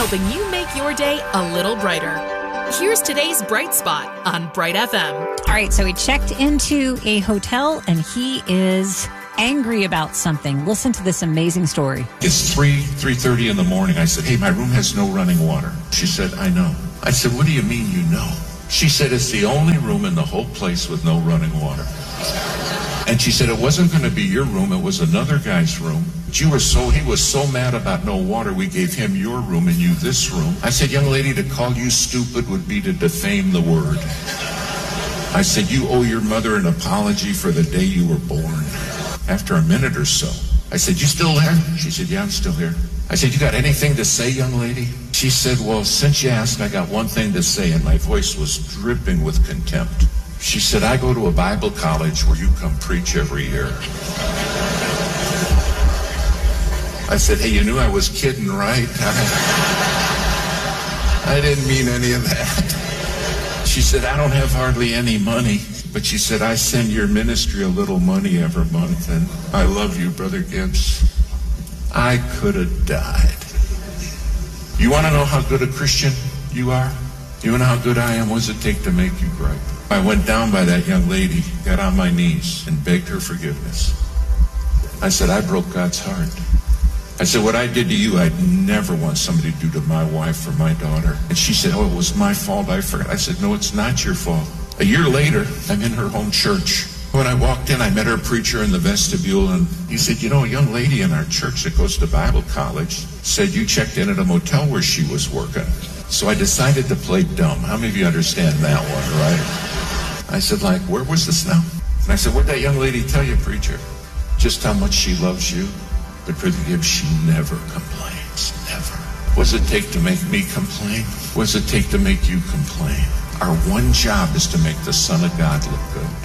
helping you make your day a little brighter. Here's today's Bright Spot on Bright FM. All right, so we checked into a hotel, and he is angry about something. Listen to this amazing story. It's 3:30 in the morning. I said, hey, my room has no running water. She said, I know. I said, what do you mean you know? She said, it's the only room in the whole place with no running water. And she said, it wasn't going to be your room, it was another guy's room. He was so mad about no water, we gave him your room and you this room. I said, young lady, to call you stupid would be to defame the word. I said, you owe your mother an apology for the day you were born. After a minute or so, I said, you still there? She said, yeah, I'm still here. I said, you got anything to say, young lady? She said, well, since you asked, I got one thing to say, and my voice was dripping with contempt. She said, I go to a Bible college where you come preach every year. I said, hey, you knew I was kidding, right? I didn't mean any of that. She said, I don't have hardly any money. But she said, I send your ministry a little money every month, and I love you, Brother Gibbs. I could have died. You want to know how good a Christian you are? You know how good I am? What does it take to make you great? I went down by that young lady, got on my knees, and begged her forgiveness. I said, I broke God's heart. I said, what I did to you, I'd never want somebody to do to my wife or my daughter. And she said, oh, it was my fault. I forgot. I said, no, it's not your fault. A year later, I'm in her home church. When I walked in, I met her preacher in the vestibule, and he said, you know, a young lady in our church that goes to Bible college said you checked in at a motel where she was working. So I decided to play dumb. How many of you understand that one, right? I said, like, where was this now? And I said, what'd that young lady tell you, preacher? Just how much she loves you. But Brother Gibbs, she never complains, never. What does it take to make me complain? What does it take to make you complain? Our one job is to make the Son of God look good.